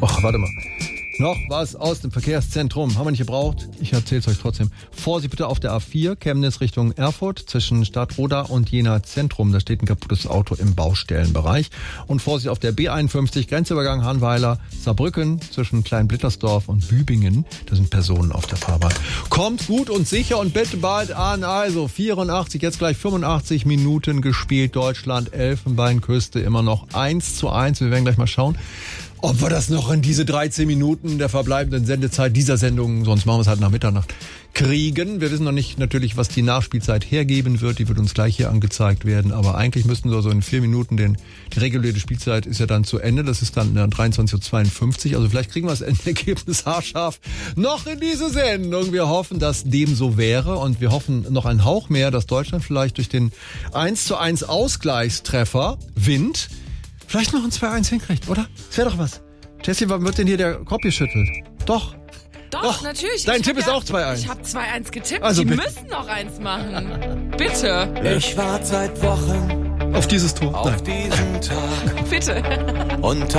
Ach, warte mal. Noch was aus dem Verkehrszentrum. Haben wir nicht gebraucht. Ich erzähl's euch trotzdem. Vorsicht bitte auf der A4, Chemnitz Richtung Erfurt, zwischen Stadtroda und Jena Zentrum. Da steht ein kaputtes Auto im Baustellenbereich. Und Vorsicht auf der B51, Grenzübergang Hanweiler, Saarbrücken, zwischen Kleinblittersdorf und Bübingen. Da sind Personen auf der Fahrbahn. Kommt gut und sicher und bitte bald an. Also 84, jetzt gleich 85 Minuten gespielt. Deutschland, Elfenbeinküste, immer noch 1:1. Wir werden gleich mal schauen, ob wir das noch in diese 13 Minuten der verbleibenden Sendezeit dieser Sendung, sonst machen wir es halt nach Mitternacht, kriegen. Wir wissen noch nicht natürlich, was die Nachspielzeit hergeben wird. Die wird uns gleich hier angezeigt werden. Aber eigentlich müssten wir so in 4 Minuten, die reguläre Spielzeit ist ja dann zu Ende. Das ist dann 23:52 Uhr. Also vielleicht kriegen wir das Endergebnis haarscharf noch in diese Sendung. Wir hoffen, dass dem so wäre. Und wir hoffen noch einen Hauch mehr, dass Deutschland vielleicht durch den 1:1 Ausgleichstreffer Wind vielleicht noch ein 2:1 hinkriegt, oder? Das wäre doch was. Jessie, wann wird denn hier der Kopf geschüttelt? Doch, natürlich. Dein Tipp ist auch 2:1. Ich habe 2:1 getippt. Also die bitte. müssen noch eins machen. Bitte. Ich warte seit Wochen auf dieses Tor. auf diesen Tag. Bitte. Und